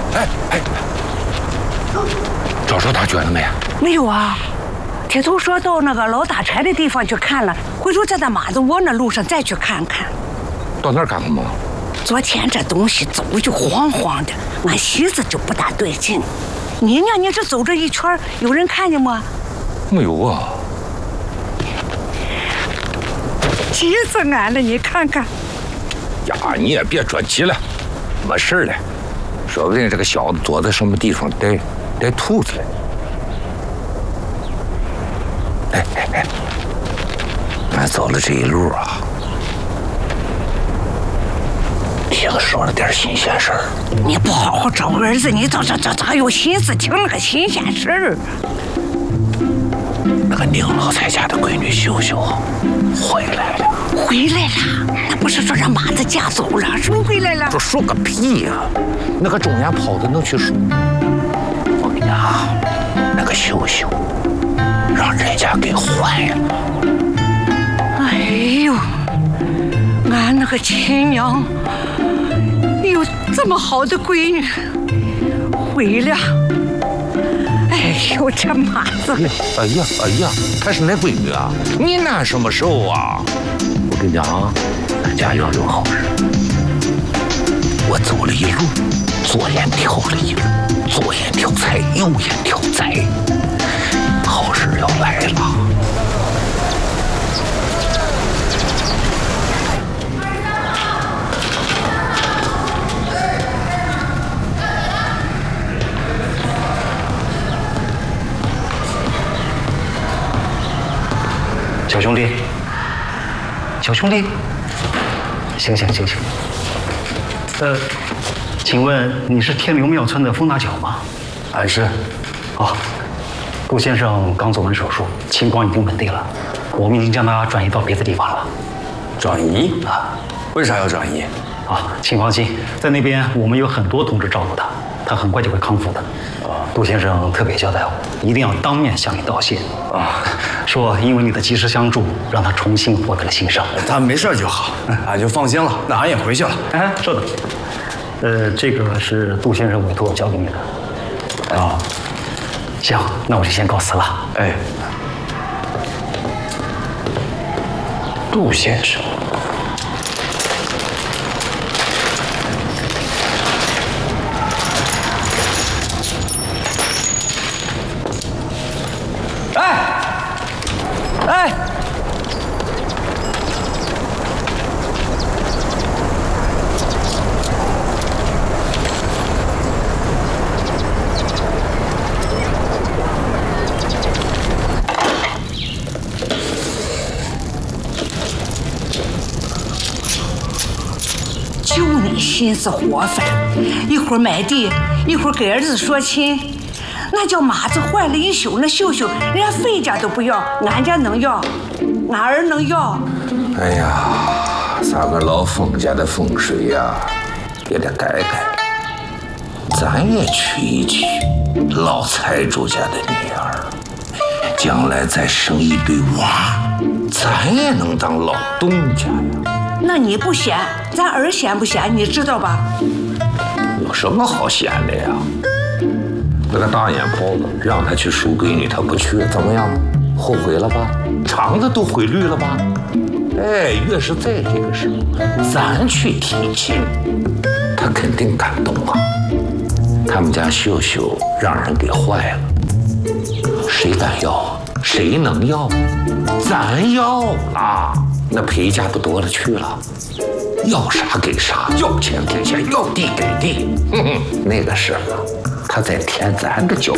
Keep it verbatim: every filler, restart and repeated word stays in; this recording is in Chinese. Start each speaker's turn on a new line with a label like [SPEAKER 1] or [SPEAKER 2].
[SPEAKER 1] 哎哎，找着大娟了没？
[SPEAKER 2] 没有啊。铁头说到那个老大柴的地方去看了，回头在那马子窝那路上再去看看。
[SPEAKER 1] 到那儿干什么？
[SPEAKER 2] 昨天这东西走就慌慌的，俺媳妇就不大对劲。你呢？你这走这一圈，有人看见吗？
[SPEAKER 1] 没有啊。
[SPEAKER 2] 急死俺了，你看看。
[SPEAKER 1] 呀，你也别着急了，没事了。说不定这个小子躲在什么地方逮逮兔子了。哎哎哎，俺走了这一路啊，听说了点新鲜事儿。
[SPEAKER 2] 你不好好找儿子，你咋咋咋咋有心思听那个新鲜事儿？
[SPEAKER 1] 那个宁老财家的闺女秀秀回来了。
[SPEAKER 2] 回来了？那不是说让马子嫁走了？什么回来了？
[SPEAKER 1] 这说个屁呀、啊！那个中原跑的能去说？我跟你讲，那个秀秀让人家给坏了。
[SPEAKER 2] 哎呦，俺那个亲娘有这么好的闺女回来。哎呦，这马子！
[SPEAKER 1] 哎呀哎呀，她是那闺女啊！你难什么受啊？我跟你讲啊，咱家要有好事。我走了一路，左眼挑了一路，左眼挑菜，右眼挑灾，好事要来了。
[SPEAKER 3] 小兄弟，小兄弟，醒醒醒醒！呃，请问你是天流庙村的风大脚吗？
[SPEAKER 4] 俺是。
[SPEAKER 3] 哦，杜先生刚做完手术，情况已经稳定了，我们已经将他转移到别的地方了。
[SPEAKER 4] 转移啊？为啥要转移？
[SPEAKER 3] 啊，请放心，在那边我们有很多同志照顾他，他很快就会康复的。啊，杜先生特别交代我，一定要当面向你道谢。啊，说因为你的及时相助，让他重新获得了新生。
[SPEAKER 4] 他没事就好，俺就放心了。那俺也回去了。
[SPEAKER 3] 哎，稍等，呃，这个是杜先生委托我交给你的。啊，行，那我就先告辞了。
[SPEAKER 4] 哎，杜先生。
[SPEAKER 2] 哎，就你心思活泛，一会儿买地，一会儿给儿子说亲。那叫马子坏了一宿，那秀秀连费家都不要，俺家能要，俺儿能要。
[SPEAKER 1] 哎呀，咱们老冯家的风水呀，也得改改。咱也娶一娶老财主家的女儿，将来再生一堆娃，咱也能当老东家呀。
[SPEAKER 2] 那你不嫌，咱儿嫌不嫌？你知道吧？
[SPEAKER 1] 有什么好嫌的呀？那个大眼泡子让他去收闺女，他不去，怎么样？后悔了吧？肠子都灰绿了吧？哎，越是在这个时候，咱去提亲，他肯定感动啊。他们家秀秀让人给坏了，谁敢要？谁能要？咱要了，那陪嫁不多了去了。要啥给啥，要钱给钱，要地给地。哼哼，那个时候他再舔咱的脚